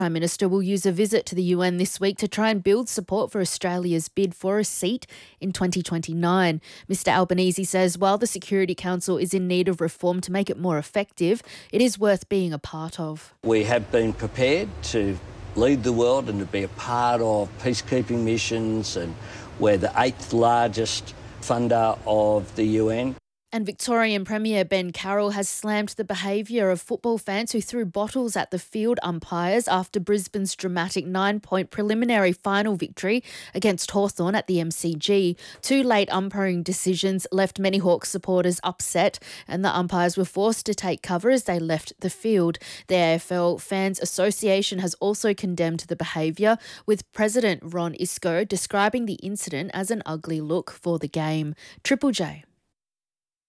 Prime Minister will use a visit to the UN this week to try and build support for Australia's bid for a seat in 2029. Mr Albanese says while the Security Council is in need of reform to make it more effective, it is worth being a part of. We have been prepared to lead the world and to be a part of peacekeeping missions, and we're the 8th largest funder of the UN. And Victorian Premier Ben Carroll has slammed the behaviour of football fans who threw bottles at the field umpires after Brisbane's dramatic 9-point preliminary final victory against Hawthorn at the MCG. Two late umpiring decisions left many Hawks supporters upset, and the umpires were forced to take cover as they left the field. The AFL Fans Association has also condemned the behaviour, with President Ron Isco describing the incident as an ugly look for the game. Triple J.